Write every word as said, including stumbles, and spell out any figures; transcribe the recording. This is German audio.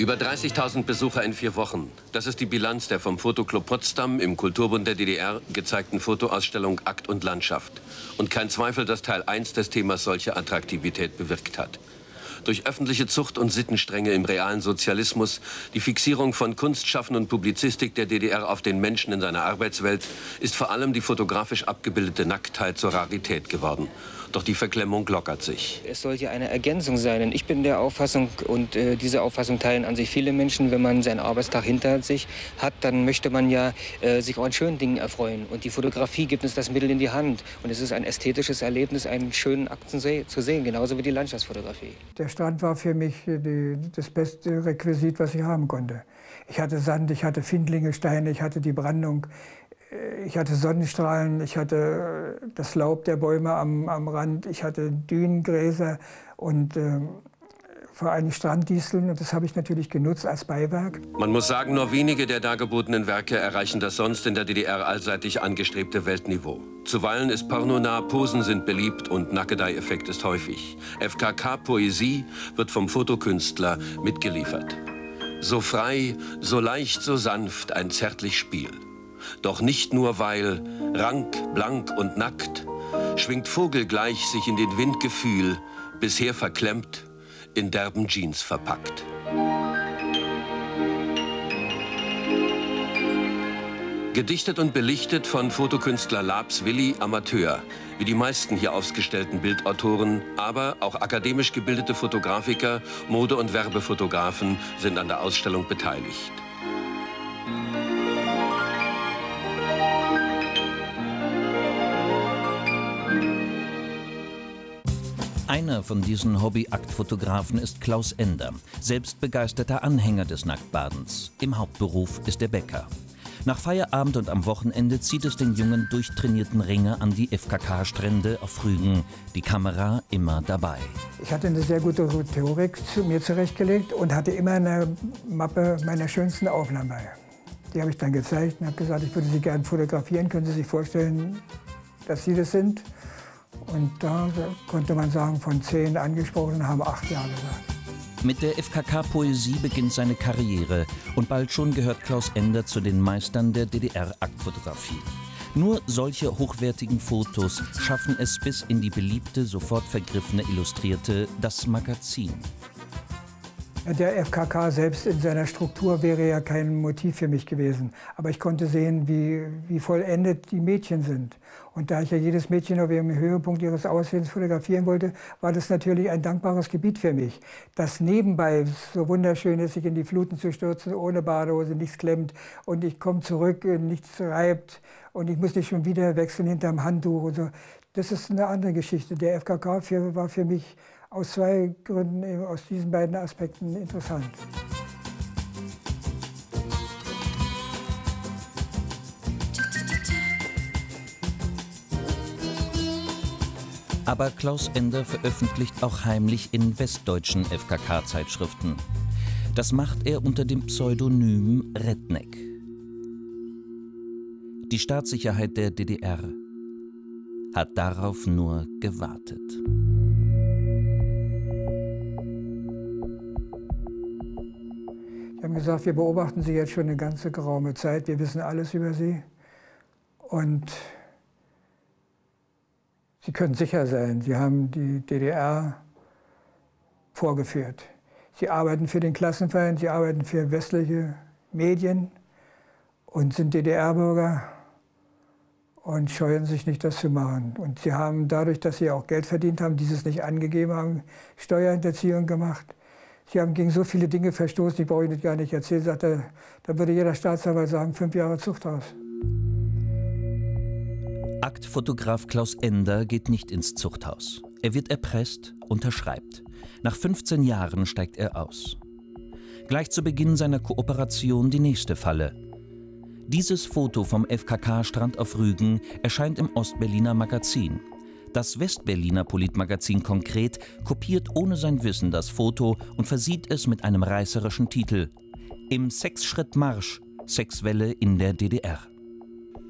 Über dreißigtausend Besucher in vier Wochen. Das ist die Bilanz der vom Fotoclub Potsdam im Kulturbund der D D R gezeigten Fotoausstellung Akt und Landschaft. Und kein Zweifel, dass Teil eins des Themas solche Attraktivität bewirkt hat. Durch öffentliche Zucht- und Sittenstrenge im realen Sozialismus, die Fixierung von Kunstschaffen und Publizistik der D D R auf den Menschen in seiner Arbeitswelt, ist vor allem die fotografisch abgebildete Nacktheit zur Rarität geworden. Doch die Verklemmung lockert sich. Es sollte eine Ergänzung sein. Und ich bin der Auffassung, und äh, diese Auffassung teilen an sich viele Menschen, wenn man seinen Arbeitstag hinter sich hat, dann möchte man ja äh, sich auch an schönen Dingen erfreuen. Und die Fotografie gibt uns das Mittel in die Hand. Und es ist ein ästhetisches Erlebnis, einen schönen Akt zu sehen, genauso wie die Landschaftsfotografie. Der Strand war für mich die, das beste Requisit, was ich haben konnte. Ich hatte Sand, ich hatte Findlinge, Steine, ich hatte die Brandung. Ich hatte Sonnenstrahlen, ich hatte das Laub der Bäume am, am Rand, ich hatte Dünengräser und äh, vor allem Stranddisteln. Und das habe ich natürlich genutzt als Beiwerk. Man muss sagen, nur wenige der dargebotenen Werke erreichen das sonst in der D D R allseitig angestrebte Weltniveau. Zuweilen ist Porno nah, Posen sind beliebt und Nackedei-Effekt ist häufig. F K K-Poesie wird vom Fotokünstler mitgeliefert. So frei, so leicht, so sanft, ein zärtlich Spiel. Doch nicht nur, weil rank, blank und nackt schwingt vogelgleich sich in den Wind Gefühl, bisher verklemmt, in derben Jeans verpackt. Gedichtet und belichtet von Fotokünstler Labs Willi, Amateur, wie die meisten hier ausgestellten Bildautoren, aber auch akademisch gebildete Fotografiker, Mode- und Werbefotografen sind an der Ausstellung beteiligt. Einer von diesen Hobby-Aktfotografen ist Klaus Ender, selbst begeisterter Anhänger des Nacktbadens. Im Hauptberuf ist er Bäcker. Nach Feierabend und am Wochenende zieht es den jungen, durchtrainierten Ringer an die F K K-Strände auf Rügen. Die Kamera immer dabei. Ich hatte eine sehr gute Rhetorik zu mir zurechtgelegt und hatte immer eine Mappe meiner schönsten Aufnahmen bei. Die habe ich dann gezeigt und habe gesagt, ich würde sie gerne fotografieren. Können Sie sich vorstellen, dass Sie das sind? Und da konnte man sagen, von zehn Angesprochenen haben acht Ja gesagt. Mit der F K K-Poesie beginnt seine Karriere und bald schon gehört Klaus Ender zu den Meistern der D D R-Aktfotografie. Nur solche hochwertigen Fotos schaffen es bis in die beliebte, sofort vergriffene Illustrierte Das Magazin. Der F K K selbst in seiner Struktur wäre ja kein Motiv für mich gewesen. Aber ich konnte sehen, wie, wie vollendet die Mädchen sind. Und da ich ja jedes Mädchen auf ihrem Höhepunkt ihres Aussehens fotografieren wollte, war das natürlich ein dankbares Gebiet für mich. Das nebenbei so wunderschön ist, sich in die Fluten zu stürzen, ohne Badehose, nichts klemmt. Und ich komme zurück, nichts reibt. Und ich muss nicht schon wieder wechseln hinterm Handtuch. Und so. Das ist eine andere Geschichte. Der F K K für, war für mich aus zwei Gründen, aus diesen beiden Aspekten interessant. Aber Klaus Ender veröffentlicht auch heimlich in westdeutschen F K K-Zeitschriften. Das macht er unter dem Pseudonym Redneck. Die Staatssicherheit der D D R hat darauf nur gewartet. Sie haben gesagt, wir beobachten Sie jetzt schon eine ganze geraume Zeit, wir wissen alles über Sie und Sie können sicher sein, Sie haben die D D R vorgeführt. Sie arbeiten für den Klassenfeind, Sie arbeiten für westliche Medien und sind D D R-Bürger und scheuen sich nicht, das zu machen. Und Sie haben dadurch, dass Sie auch Geld verdient haben, dieses nicht angegeben haben, Steuerhinterziehung gemacht. Sie haben gegen so viele Dinge verstoßen, ich brauche Ihnen gar nicht erzählen, sagt er, da würde jeder Staatsanwalt sagen, fünf Jahre Zuchthaus. Aktfotograf Klaus Ender geht nicht ins Zuchthaus. Er wird erpresst, unterschreibt. Nach fünfzehn Jahren steigt er aus. Gleich zu Beginn seiner Kooperation die nächste Falle. Dieses Foto vom F K K-Strand auf Rügen erscheint im Ostberliner Magazin. Das Westberliner Politmagazin Konkret kopiert ohne sein Wissen das Foto und versieht es mit einem reißerischen Titel: Im Sechsschritt Marsch, Sexwelle in der D D R.